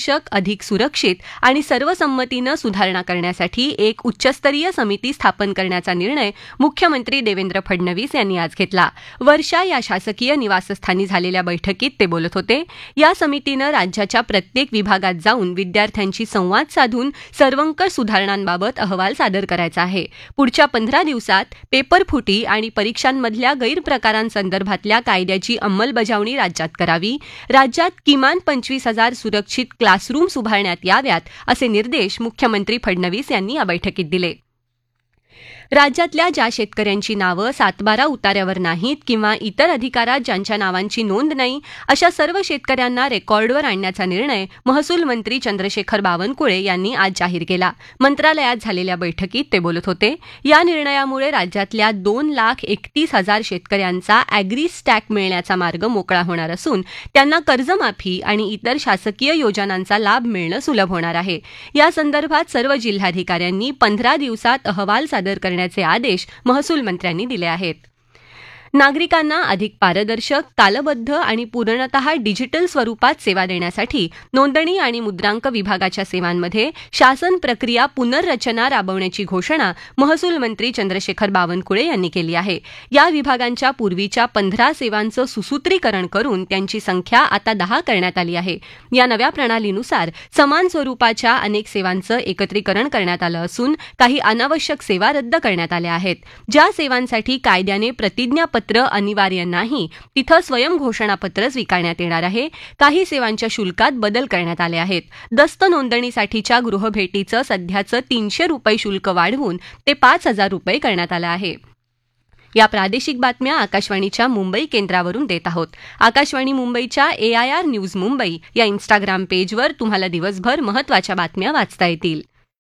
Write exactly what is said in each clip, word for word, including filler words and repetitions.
पारदर्शक, अधिक सुरक्षित आणि सर्वसंमतीनं सुधारणा करण्यासाठी एक उच्चस्तरीय समिती स्थापन करण्याचा निर्णय मुख्यमंत्री देवेंद्र फडणवीस यांनी आज घेतला. वर्षा या शासकीय निवासस्थानी झालेल्या बैठकीत ते बोलत होते. या समितीनं राज्याच्या प्रत्येक विभागात जाऊन विद्यार्थ्यांशी संवाद साधून सर्वंकष सुधारणांबाबत अहवाल सादर करायचा आहे. पुढच्या पंधरा दिवसात पेपरफुटी आणि परीक्षांमधल्या गैरप्रकारांसंदर्भातल्या कायद्याची अंमलबजावणी राज्यात करावी. राज्यात किमान पंचवीस हजार सुरक्षित क्लासरूम्स उभारण्यात याव्यात असे निर्देश मुख्यमंत्री फडणवीस यांनी या बैठकीत दिले. राज्यातल्या ज्या शेतकऱ्यांची नावं सातबारा उतार्यावर नाहीत किंवा इतर अधिकारात ज्यांच्या नावांची नोंद नाही अशा सर्व शेतकऱ्यांना रेकॉर्डवर आणण्याचा निर्णय महसूल मंत्री चंद्रशेखर बावनकुळे यांनी आज जाहीर केला. मंत्रालयात झालेल्या बैठकीत ते बोलत होते. या निर्णयामुळे राज्यातल्या दोन लाख एकतीस हजार शेतकऱ्यांचा अॅग्री स्टॅक मिळण्याचा मार्ग मोकळा होणार असून त्यांना कर्जमाफी आणि इतर शासकीय योजनांचा लाभ मिळणं सुलभ होणार आहे. या संदर्भात सर्व जिल्हाधिकाऱ्यांनी पंधरा दिवसात अहवाल सादर करण्याचे आदेश महसूल मंत्र्यांनी दिले आहेत. नागरिकांना अधिक पारदर्शक, कालबद्ध आणि पूर्णतः डिजिटल स्वरूपात सेवा देण्यासाठी नोंदणी आणि मुद्रांक विभागाच्या सेवांमध्ये शासन प्रक्रिया पुनर्रचना राबवण्याची घोषणा महसूल मंत्री चंद्रशेखर बावनकुळे यांनी केली आहे. या विभागांच्या पूर्वीच्या पंधरा सेवांचं सुसूत्रीकरण करून त्यांची संख्या आता दहा करण्यात आली आहे. या नव्या प्रणालीनुसार समान स्वरूपाच्या अनेक सेवांचं एकत्रीकरण करण्यात आलं असून काही अनावश्यक सेवा रद्द करण्यात आल्या आहेत. ज्या सेवांसाठी कायद्याने प्रतिज्ञापत्र अनिवार्य नाही तिथं स्वयंघोषणापत्र स्वीकारण्यात येणार आहे. काही सेवांच्या शुल्कात बदल करण्यात आले आहेत. दस्त नोंदणीसाठीच्या गृहभेटीचं सध्याचं तीनशे रुपये शुल्क वाढवून ते पाच हजार रुपये करण्यात आलं आहे. या प्रादेशिक बातम्या आकाशवाणीच्या मुंबई केंद्रावरून देत आहोत. आकाशवाणी मुंबईच्या ए आय आर न्यूज मुंबई या इन्स्टाग्राम पेजवर तुम्हाला दिवसभर महत्त्वाच्या बातम्या वाचता येतील.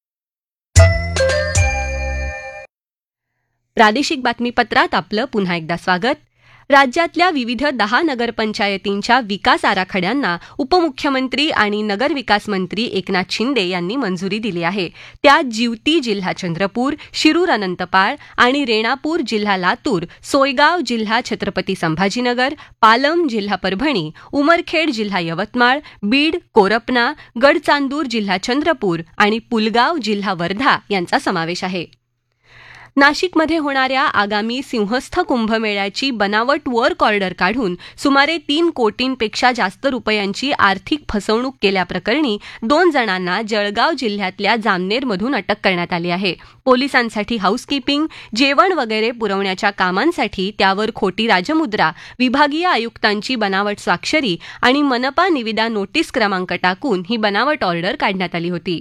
प्रादेशिक बातमीपत्रात आपलं पुन्हा एकदा स्वागत. राज्यातल्या विविध दहा नगरपंचायतींच्या विकास आराखड्यांना उपमुख्यमंत्री आणि नगरविकास मंत्री एकनाथ शिंदे यांनी मंजुरी दिली आहे. त्यात जिवती जिल्हा चंद्रपूर, शिरूर अनंतपाळ आणि रेणापूर जिल्हा लातूर, सोयगाव जिल्हा छत्रपती संभाजीनगर, पालम जिल्हा परभणी, उमरखेड जिल्हा यवतमाळ, बीड, कोरपना, गडचांदूर जिल्हा चंद्रपूर आणि पुलगाव जिल्हा वर्धा यांचा समावेश आहे. नाशिकमध्ये होणाऱ्या आगामी सिंहस्थ कुंभमेळ्याची बनावट वर्क ऑर्डर काढून सुमारे तीन कोटींपेक्षा जास्त रुपयांची आर्थिक फसवणूक केल्याप्रकरणी दोन जणांना जळगाव जिल्ह्यातल्या जामनेरमधून अटक करण्यात आली आहे. पोलिसांसाठी हाऊसकीपिंग, जेवण वगैरे पुरवण्याच्या कामांसाठी त्यावर खोटी राजमुद्रा, विभागीय आयुक्तांची बनावट स्वाक्षरी आणि मनपा निविदा नोटीस क्रमांक टाकून ही बनावट ऑर्डर काढण्यात आली होती.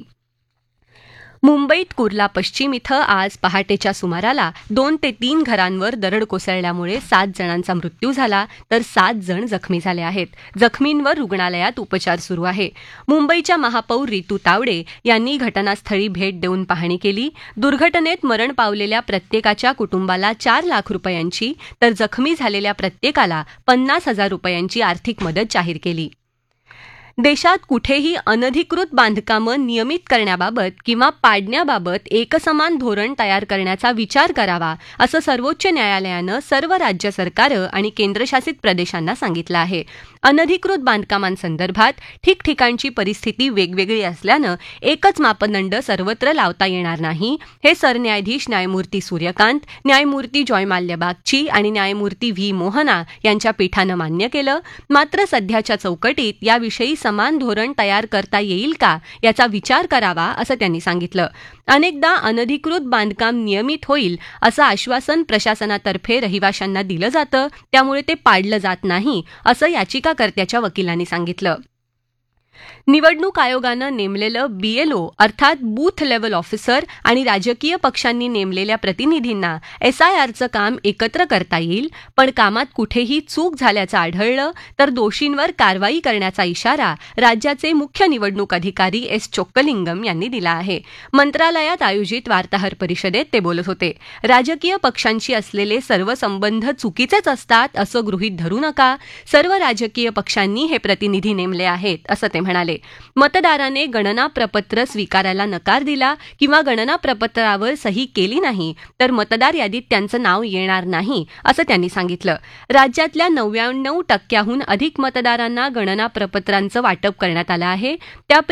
मुंबईत कुर्ला पश्चिम इथं आज पहाटेच्या सुमाराला दोन ते तीन घरांवर दरड कोसळल्यामुळे सात जणांचा मृत्यू झाला तर सात जण जखमी झाले आहेत. जखमींवर रुग्णालयात उपचार सुरू आहे. मुंबईच्या महापौर रितू तावडे यांनी घटनास्थळी भेट देऊन पाहणी केली. दुर्घटनेत मरण पावलेल्या प्रत्येकाच्या कुटुंबाला चार लाख रुपयांची तर जखमी झालेल्या प्रत्येकाला पन्नास हजार रुपयांची आर्थिक मदत जाहीर केली. देशात कुठेही अनधिकृत बांधकामं नियमित करण्याबाबत किंवा पाडण्याबाबत एकसमान धोरण तयार करण्याचा विचार करावा असं सर्वोच्च न्यायालयानं सर्व राज्य सरकारं आणि केंद्रशासित प्रदेशांना सांगितलं आहे. अनधिकृत बांधकामांसंदर्भात ठिकठिकाणची परिस्थिती वेगवेगळी असल्यानं एकच मापदंड सर्वत्र लावता येणार नाही हे सरन्यायाधीश न्यायमूर्ती सूर्यकांत, न्यायमूर्ती जॉयमाल्य बागची आणि न्यायमूर्ती व्ही मोहना यांच्या पीठानं मान्य केलं. मात्र सध्याच्या चौकटीत याविषयी समान धोरण तयार करता येईल का याचा विचार करावा असं त्यांनी सांगितलं. अनेकदा अनधिकृत बांधकाम नियमित होईल असं आश्वासन प्रशासनातर्फे रहिवाशांना दिलं जातं, त्यामुळे ते पाडलं जात नाही असं याचिकाकर्त्याच्या वकिलांनी सांगितलं. निवडणूक आयोगानं नेमलेलं बीएलओ अर्थात बूथ लेव्हल ऑफिसर आणि राजकीय पक्षांनी नेमलेल्या प्रतिनिधींना एसआयआरचं काम एकत्र करता येईल, पण कामात कुठेही चूक झाल्याचं आढळलं तर दोषींवर कारवाई करण्याचा इशारा राज्याचे मुख्य निवडणूक अधिकारी एस चोक्कलिंगम यांनी दिला आहे. मंत्रालयात आयोजित वार्ताहर परिषदेत ते बोलत होते. राजकीय पक्षांशी असलेले सर्व संबंध चुकीचेच असतात असं गृहीत धरू नका. सर्व राजकीय पक्षांनी हे प्रतिनिधी नेमले आहेत असं ते म्हणाले. मतदाराने गणना प्रपत्र स्वीकारायला नकार दिला किंवा गणना प्रपत्रावर सही केली नाही तर मतदार यादीत त्यांचं नाव येणार नाही असं त्यांनी सांगितलं. राज्यातल्या नव्याण्णव टक्क्याहून अधिक मतदारांना गणना प्रपत्रांचं वाटप करण्यात आलं आहे. त्यापैकी